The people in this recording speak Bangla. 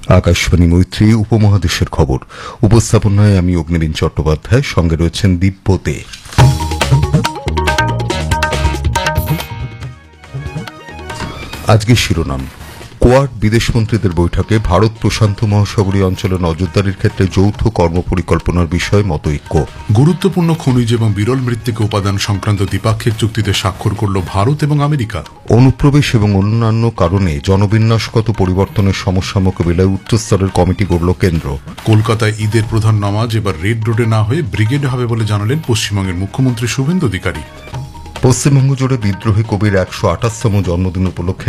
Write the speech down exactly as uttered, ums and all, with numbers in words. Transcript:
আকাশবাণী মৈত্রী উপমহাদেশের খবর উপস্থাপনায় আমি অগ্নিবীণ চট্টোপাধ্যায়, সঙ্গে রয়েছেন দীপ্যতে। আজকে শিরোনাম: কোয়াড বিদেশমন্ত্রীদের বৈঠকে ভারত প্রশান্ত মহাসাগরীয় অঞ্চলে নজরদারির ক্ষেত্রে যৌথ কর্মপরিকল্পনার বিষয়ে মতৈক্য। গুরুত্বপূর্ণ খনিজ এবং বিরল মৃত্তিকা উপাদান সংক্রান্ত দ্বিপাক্ষিক চুক্তিতে স্বাক্ষর করল ভারত এবং আমেরিকা। অনুপ্রবেশ এবং অন্যান্য কারণে জনবিন্যাসগত পরিবর্তনের সমস্যা মোকাবিলায় উচ্চস্তরের কমিটি গড়ল কেন্দ্র। কলকাতায় ঈদের প্রধান নামাজ এবার রেড রোডে না হয়ে ব্রিগেডে হবে বলে জানালেন পশ্চিমবঙ্গের মুখ্যমন্ত্রী শুভেন্দু অধিকারী। পশ্চিমবঙ্গ জুড়ে বিদ্রোহী কবির একশো আঠাশতম জন্মদিন উপলক্ষে